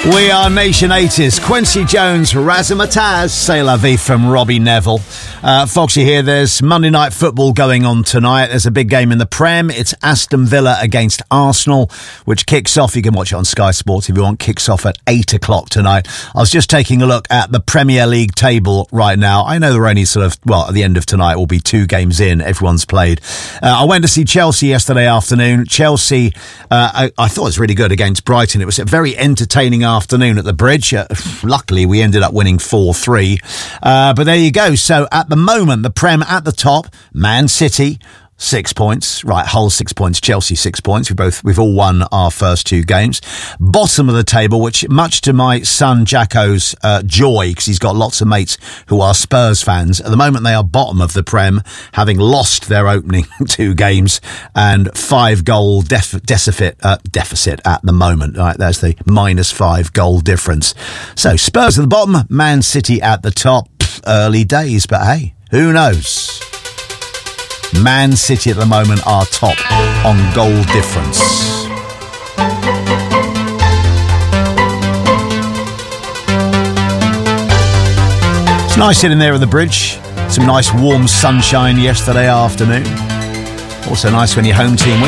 We are Nation 80s. Quincy Jones, Razzmatazz, C'est la vie from Robbie Neville. Foxy here, there's Monday Night Football going on tonight. There's a big game in the Prem. It's Aston Villa against Arsenal, which kicks off, you can watch it on Sky Sports if you want, kicks off at 8 o'clock tonight. I was just taking a look at the Premier League table right now. I know there are only at the end of tonight will be 2 games in, everyone's played. I went to see Chelsea yesterday afternoon. Chelsea, I thought it was really good against Brighton. It was a very entertaining afternoon at the Bridge. Luckily, we ended up winning 4-3. But there you go. So at the moment, the Prem at the top, Man City, 6 points. Right, Hull 6 points, Chelsea 6 points. We've all won our first 2 games. Bottom of the table, which much to my son Jacko's joy, because he's got lots of mates who are Spurs fans. At the moment, they are bottom of the Prem, having lost their opening 2 games and 5-goal deficit at the moment. Right, there's the -5 goal difference. So Spurs at the bottom, Man City at the top. Early days, but hey, who knows? Man City at the moment are top on goal difference. It's nice sitting there at the Bridge. Some nice warm sunshine yesterday afternoon. Also nice when your home team wins.